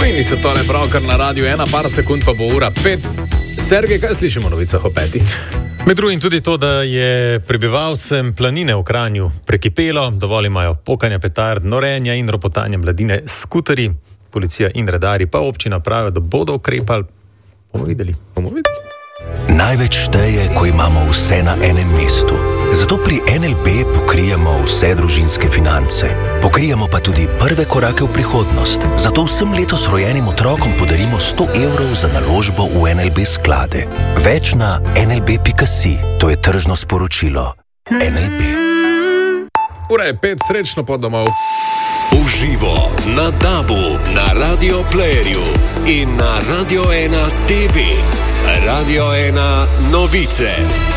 Meni se to ne pravkar na radiju 1, par sekund pa bo ura 5. Sergej, kaj slišimo o novicah o 5? Med drugim tudi to, da je prebivalcem Planine v Kranju prekipelo, dovolj imajo pokanja petard, norenja in ropotanja mladine s skuterji. Policija in redarji pa občina pravijo, da bodo ukrepali. Bomo videli. Največ šteje, ko imamo vse na enem mestu. Zato pri NLB pokrijemo vse družinske finance. Pokrijemo pa tudi prve korake v prihodnost. Zato vsem letos rojenim otrokom podarimo 100 evrov za naložbo v NLB sklade. Več na nlb.si. To je tržno sporočilo. NLB. Ura je 5, srečno pot domov. Uživo na DAB-u, na Radio Playerju in na Radio 1 TV. Radio 1 novice.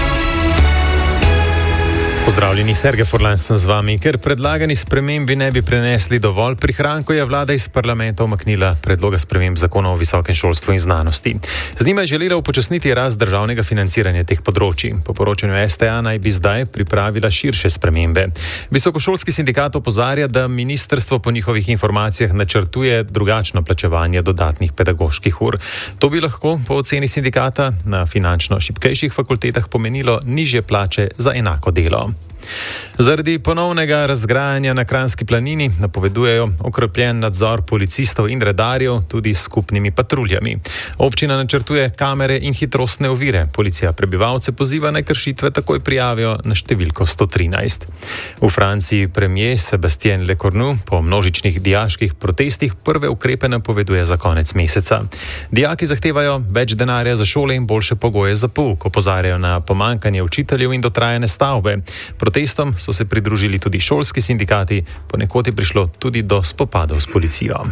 Pozdravljeni, Sergej Furlan sem z vami. Ker predlagani spremembi ne bi prenesli dovolj prihrankov, je vlada iz parlamenta umaknila predloga sprememb zakona o visokem šolstvu in znanosti. Z njima je želela upočasniti rast državnega financiranja teh področij. Po poročanju STA naj bi zdaj pripravila širše spremembe. Visokošolski sindikat opozarja, da ministrstvo po njihovih informacijah načrtuje drugačno plačevanje dodatnih pedagoških ur. To bi lahko po oceni sindikata na finančno šibkejših fakultetah pomenilo nižje plače za enako delo. Zaradi ponovnega razgrajanja na Kranjski planini napovedujejo okrepljen nadzor policistov in redarjev tudi s skupnimi patruljami. Občina načrtuje kamere in hitrostne ovire. Policija prebivalce poziva, naj kršitve takoj prijavijo na številko 113. V Franciji premier Sébastien Lecornu po množičnih dijaških protestih prve ukrepe napoveduje za konec meseca. Dijaki zahtevajo več denarja za šole in boljše pogoje za pouk, opozarjajo na pomanjkanje učiteljev in dotrajane stavbe. Protestom so se pridružili tudi šolski sindikati, ponekod je prišlo tudi do spopadov s policijo.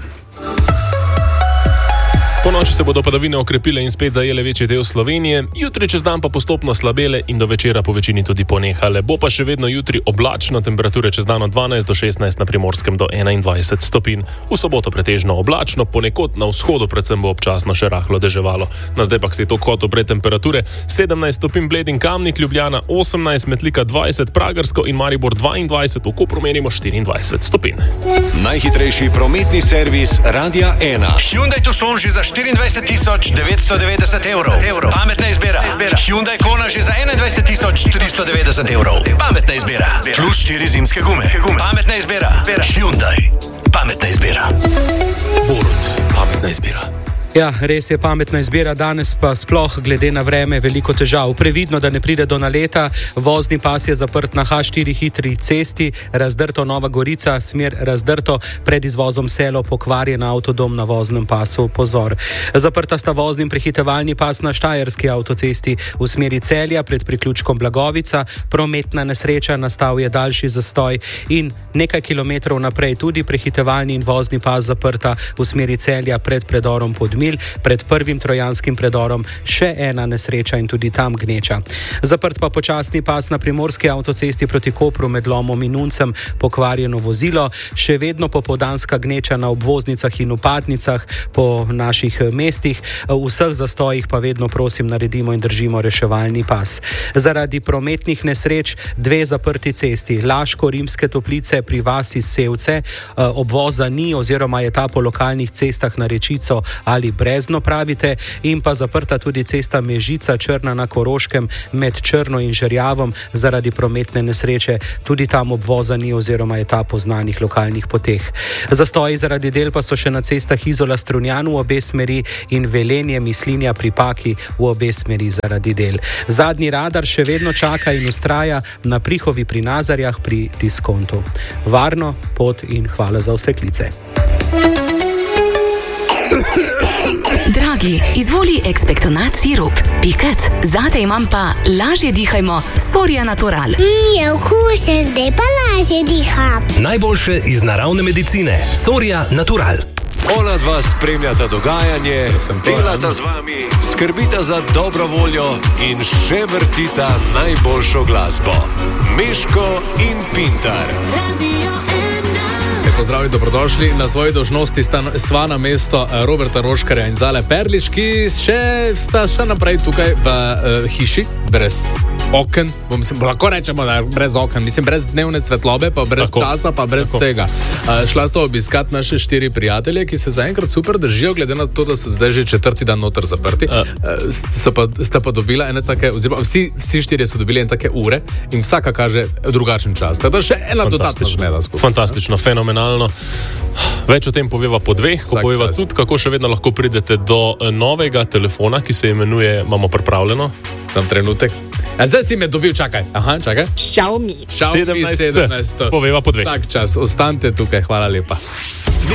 Po noči se bodo padavine okrepile in spet zajele večji del Slovenije, jutri čez dan pa postopno slabele in do večera po večini tudi ponehale. Bo pa še vedno jutri oblačno, temperature čez dan od 12 do 16, na Primorskem do 21 stopinj. V soboto pretežno oblačno, ponekod na vzhodu predvsem bo občasno še rahlo deževalo. Na zdaj pa se je to kot opred temperature: 17 stopinj Bled in Kamnik, Ljubljana 18, Metlika 20, Pragersko in Maribor 22, v Kopru menimo 24 stopinj. Najhitrejši prometni servis Radia 1. Hyundai Tucson že za 24.990 evrov. Pametna izbira. Hyundai Kona že za 21.390 evrov. Pametna izbira. Plus 4 zimske gume. Pametna izbira. Hyundai. Pametna izbira. Borut. Pametna izbira. Ja, res je pametna izbira, danes pa sploh glede na vreme veliko težav. Previdno, da ne pride do naleta. Vozni pas je zaprt na H4 hitri cesti, Razdrto Nova Gorica, smer Razdrto, pred izvozom Selo, pokvarjen avtodom na voznem pasu, pozor. Zaprta sta vozni in prehitevalni pas na Štajerski avtocesti v smeri Celja pred priključkom Blagovica, prometna nesreča, nastal je daljši zastoj in nekaj kilometrov naprej tudi prehitevalni in vozni pas zaprta v smeri Celja pred predorom Podmil, pred prvim trojanskim predorom še ena nesreča in tudi tam gneča. Zaprt pa počasni pas na Primorski avtocesti proti Kopru med Lomom in Uncem, pokvarjeno vozilo, še vedno popoldanska gneča na obvoznicah in vpadnicah po naših mestih, v vseh zastojih pa vedno prosim naredimo in držimo reševalni pas. Zaradi prometnih nesreč dve zaprti cesti, Laško-Rimske Toplice pri vasi Sevce, obvoza ni oziroma je ta po lokalnih cestah na Rečico ali Brezno pravite, in pa zaprta tudi cesta Mežica Črna na Koroškem med Črno in Žerjavom zaradi prometne nesreče, tudi tam obvoza ni oziroma je ta po znanih lokalnih poteh. Zastoji zaradi del pa so še na cestah Izola Strunjan v obe smeri in Velenje Mislinja pri Paki v obe smeri zaradi del. Zadnji radar še vedno čaka in ustraja na Prihovi pri Nazarjah pri Diskontu. Varno pot in hvala za vse klice. Dragi, izvoli Expectonat sirup. Pikat, zate imam pa lažje dihajmo Soria Natural. Je okusen, zdaj pa lažje diham. Najboljše iz naravne medicine. Soria Natural. Ona dva spremljata dogajanje, delata z vami, skrbita za dobro voljo in še vrtita najboljšo glasbo. Meško in Pintar. Lepo pozdrav in dobrodošli. Na svoji dolžnosti sva na mesto Roberta Roškarja in Zale Perlič, ki sta še naprej tukaj v hiši, brez oken. Lahko rečemo, da brez oken, mislim, brez dnevne svetlobe, pa brez časa, pa brez vsega. Šla sta obiskat naše 4 prijatelje, ki se zaenkrat super držijo, glede na to, da so zdaj že 4. dan noter zaprti. Sta pa dobila ene take, oziroma vsi 4 so dobili ene take ure in vsaka kaže drugačen čas. Tako da še ena dodatna zmeda skupaj. Fantastično, fenomenalno. Več o tem poveva po 2, ko poveva tudi, kako še vedno lahko pridete do novega telefona, ki se imenuje, imamo pripravljeno. Sam trenutek. Zdaj si me dobil, čakaj. Aha, čakaj. Xiaomi 17. Poveva po 2. Vsak čas, ostanite tukaj, hvala lepa.